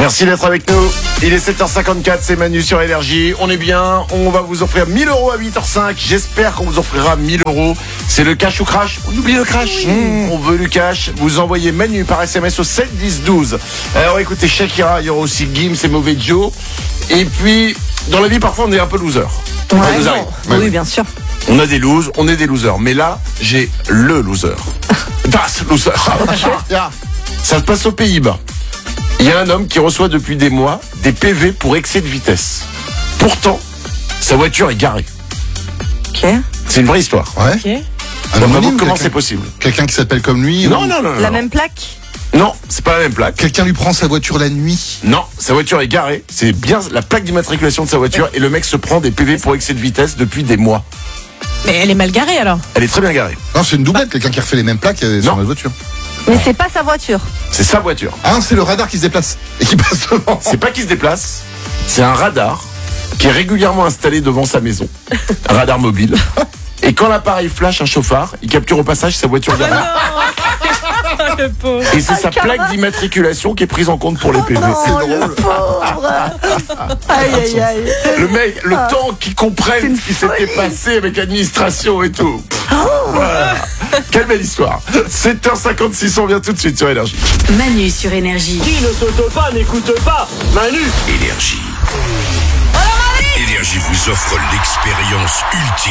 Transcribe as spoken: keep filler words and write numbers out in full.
Merci d'être avec nous. Il est sept heures cinquante-quatre, c'est Manu sur Énergie. On est bien, on va vous offrir mille euros à huit heures cinq. J'espère qu'on vous offrira mille euros. C'est le cash ou crash. On oublie le crash. Mmh, on veut du cash. Vous envoyez Manu par S M S au sept dix douze. Alors écoutez, Shakira, il y aura aussi Gims et Mauvais Joe. Et puis, dans la vie, parfois, on est un peu loser. Ouais, Ça nous arrive. oui, oui, bien sûr. On a des losers, on est des losers. Mais là, j'ai le loser. Das loser. Ça se passe aux Pays-Bas. Il y a un homme qui reçoit depuis des mois des P V pour excès de vitesse. Pourtant, sa voiture est garée. Ok. C'est une vraie histoire. Ouais. Ok. Un Donc, anonyme, comment quelqu'un- c'est possible? Quelqu'un qui s'appelle comme lui. Non, ou- non, non, non. La non. même plaque. Non, c'est pas la même plaque. Quelqu'un lui prend sa voiture la nuit. Non, sa voiture est garée. C'est bien la plaque d'immatriculation de sa voiture et le mec se prend des P V pour excès de vitesse depuis des mois. Mais elle est mal garée alors. Elle est très bien garée. Non, c'est une doublette. Quelqu'un qui refait les mêmes plaques euh, sur Non. la voiture. Mais c'est pas sa voiture. C'est sa voiture. Ah, c'est le radar qui se déplace et qui passe devant. C'est pas qu'il se déplace, c'est un radar qui est régulièrement installé devant sa maison. Un radar mobile. Et quand l'appareil flash un chauffard, il capture au passage sa voiture garée. Le pauvre. Et c'est sa plaque d'immatriculation qui est prise en compte pour les P V. C'est Oh, le drôle. pauvre. Aïe, aïe, aïe. Le mec, le temps qu'il C'est comprenne une ce qui s'était passé avec l'administration et tout. Voilà. Quelle belle histoire. sept heures cinquante-six, on vient tout de suite sur Énergie. Manu sur Énergie. Qui ne saute pas n'écoute pas Manu. Énergie. Énergie vous offre l'expérience ultime.